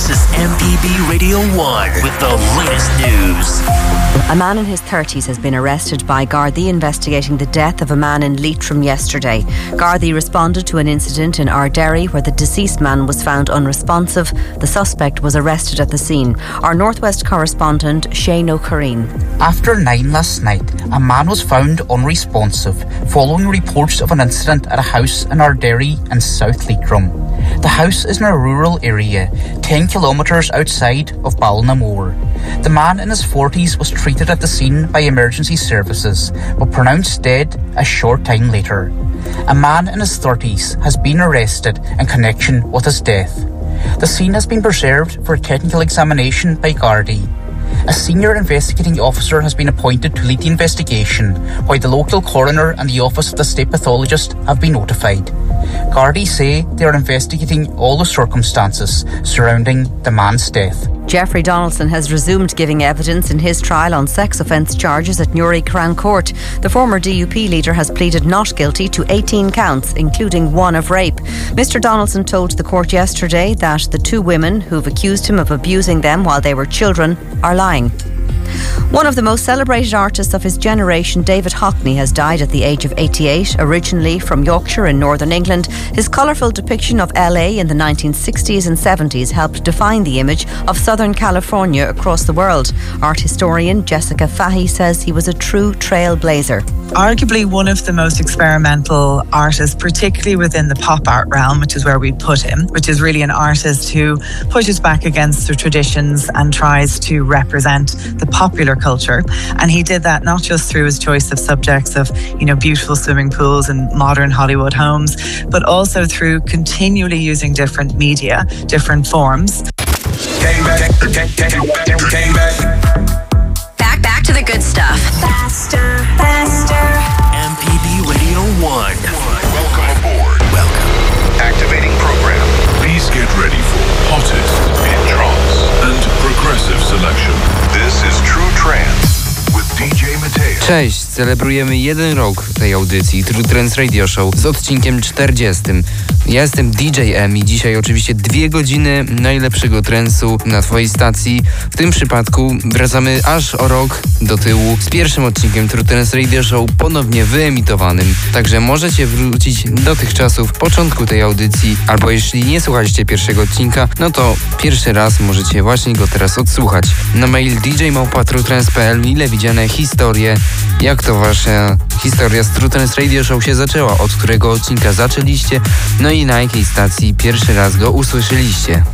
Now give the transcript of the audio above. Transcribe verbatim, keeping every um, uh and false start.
This is M P B Radio one with the latest news. A man in his thirties has been arrested by Gardaí investigating the death of a man in Leitrim yesterday. Gardaí responded to an incident in Ardderry where the deceased man was found unresponsive. The suspect was arrested at the scene. Our Northwest correspondent, Shane O'Careen. After nine last night, a man was found unresponsive following reports of an incident at a house in Ardderry in South Leitrim. The house is in a rural area, ten kilometres outside of Ballinamore. The man in his forties was treated at the scene by emergency services, but pronounced dead a short time later. A man in his thirties has been arrested in connection with his death. The scene has been preserved for a technical examination by Gardaí. A senior investigating officer has been appointed to lead the investigation, while the local coroner and the office of the state pathologist have been notified. Gardaí say they are investigating all the circumstances surrounding the man's death. Jeffrey Donaldson has resumed giving evidence in his trial on sex offence charges at Newry Crown Court. The former D U P leader has pleaded not guilty to eighteen counts, including one of rape. Mister Donaldson told the court yesterday that the two women who've accused him of abusing them while they were children are lying. One of the most celebrated artists of his generation, David Hockney, has died at the age of eighty-eight. Originally from Yorkshire in northern England, his colourful depiction of L A in the nineteen sixties and seventies helped define the image of Southern California across the world. Art historian Jessica Fahey says he was a true trailblazer. Arguably one of the most experimental artists, particularly within the pop art realm, which is where we put him, which is really an artist who pushes back against the traditions and tries to represent the popular culture. And he did that not just through his choice of subjects of, you know, beautiful swimming pools and modern Hollywood homes, but also through continually using different media, different forms. Came back, came, came back, came back. Back, back to the good stuff. Faster, faster. M P B Radio one. Welcome aboard. Welcome. Activating program. Please get ready for hottest in trance and progressive selection. This is True Trance with D J Mateo. Cześć, celebrujemy jeden rok tej audycji True Trance Radio Show z odcinkiem czterdziestym. Ja jestem D J M i dzisiaj oczywiście dwie godziny najlepszego trance'u na twojej stacji. W tym przypadku wracamy aż o rok do tyłu z pierwszym odcinkiem True Trance Radio Show ponownie wyemitowanym. Także możecie wrócić do tych czasów początku tej audycji, albo jeśli nie słuchaliście pierwszego odcinka, no to pierwszy raz możecie właśnie go teraz odsłuchać. Na mail d j małpa true trance kropka p l mile widziane historie, jak to wasza historia z True Trance Radio Show się zaczęła, od którego odcinka zaczęliście, no i na jakiej stacji pierwszy raz go usłyszeliście.